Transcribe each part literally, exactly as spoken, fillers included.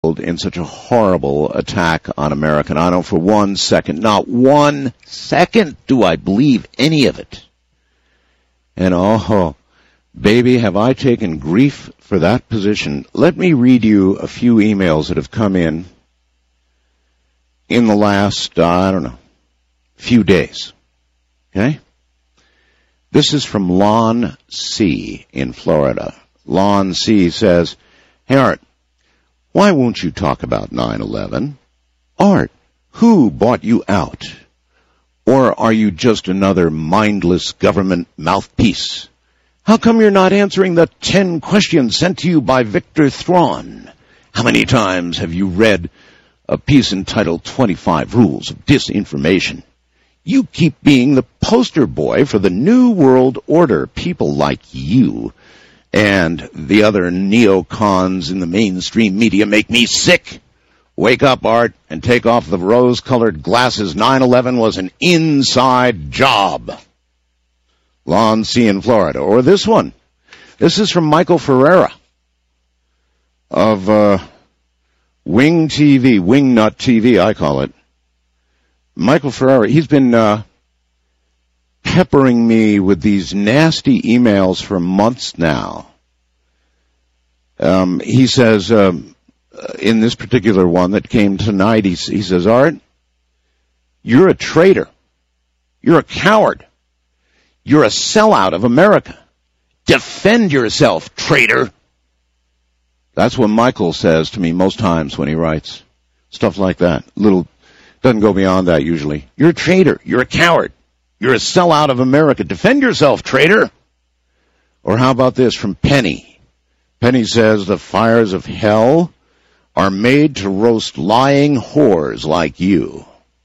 in such a horrible attack on America. And I don't for one second, not one second do I believe any of it. And oh, baby, have I taken grief for that position. Let me read you a few emails that have come in in the last, uh, I don't know, few days. Okay? This is from Lon C. in Florida. Lon C. says, "Hey, Art, why won't you talk about nine eleven? Art, who bought you out? Or are you just another mindless government mouthpiece? How come you're not answering the ten questions sent to you by Victor Thrawn? How many times have you read a piece entitled twenty-five Rules of Disinformation? You keep being the poster boy for the New World Order. People like you and the other neocons in the mainstream media make me sick. Wake up, Art, and take off the rose-colored glasses. nine eleven was an inside job." Lon C. in Florida. Or this one. This is from Michael Ferreira of uh, Wing T V, Wingnut T V, I call it. Michael Ferreira, he's been uh, peppering me with these nasty emails for months now. Um, he says, um, in this particular one that came tonight, he, he says, "Art, you're a traitor. You're a coward. You're a sellout of America. Defend yourself, traitor." That's what Michael says to me most times when he writes. Stuff like that. Little, doesn't go beyond that usually. "You're a traitor. You're a coward. You're a sellout of America. Defend yourself, traitor." Or how about this from Penny? Penny says, "The fires of hell are made to roast lying whores like you."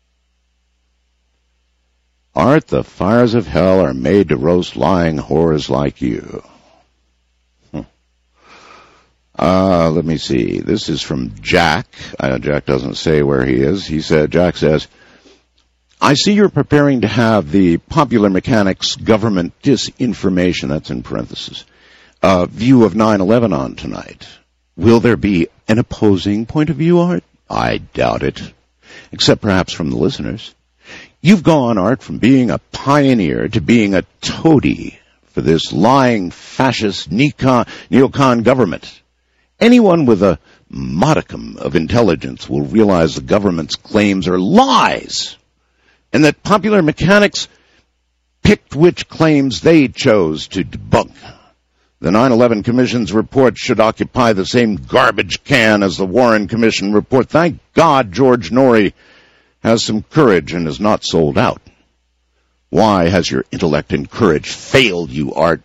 Art, the fires of hell are made to roast lying whores like you. Huh. Uh, let me see. This is from Jack. Uh, Jack doesn't say where he is. He said, Jack says, "I see you're preparing to have the Popular Mechanics government disinformation," that's in parentheses, uh, view of nine eleven on tonight. Will there be an opposing point of view, Art? I doubt it, except perhaps from the listeners. You've gone, Art, from being a pioneer to being a toady for this lying fascist neocon, neocon government. Anyone with a modicum of intelligence will realize the government's claims are lies, and that Popular Mechanics picked which claims they chose to debunk. The nine eleven Commission's report should occupy the same garbage can as the Warren Commission report. Thank God George Norrie has some courage and is not sold out. Why has your intellect and courage failed you, Art?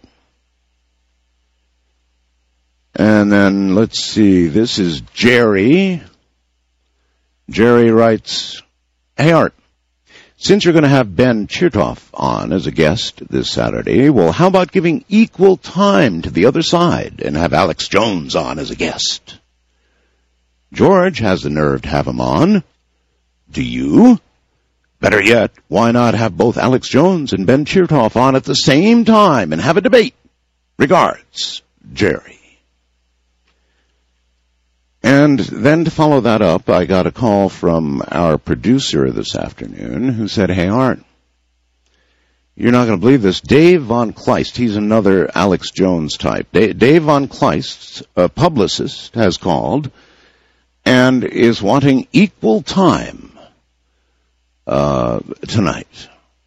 And then, let's see, this is Jerry. Jerry writes, "Hey, Art, since you're going to have Ben Chertoff on as a guest this Saturday, well, how about giving equal time to the other side and have Alex Jones on as a guest? George has the nerve to have him on. Do you? Better yet, why not have both Alex Jones and Ben Chertoff on at the same time and have a debate? Regards, Jerry." And then to follow that up, I got a call from our producer this afternoon who said, "Hey, Art, you're not going to believe this. Dave Von Kleist, he's another Alex Jones type. Dave Von Kleist, a publicist, has called and is wanting equal time uh, tonight."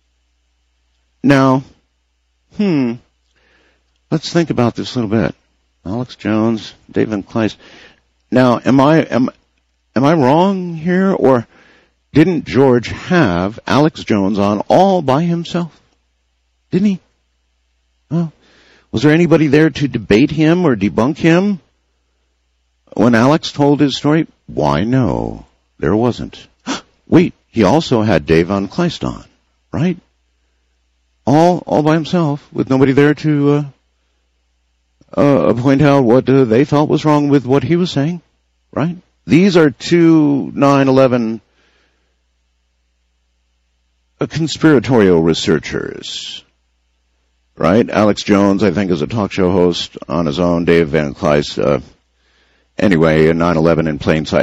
Now, hmm, let's think about this a little bit. Alex Jones, Dave Von Kleist. Now, am I am am I wrong here, or didn't George have Alex Jones on all by himself? Didn't he? Oh, was there anybody there to debate him or debunk him when Alex told his story? Why, no, there wasn't. Wait, he also had Dave Von Kleist on, right? All all by himself, with nobody there to Uh, Uh, point out what uh, they felt was wrong with what he was saying, right? These are two nine eleven uh, conspiratorial researchers, right? Alex Jones, I think, is a talk show host on his own. Dave Van Kleist uh, anyway, nine eleven in plain sight.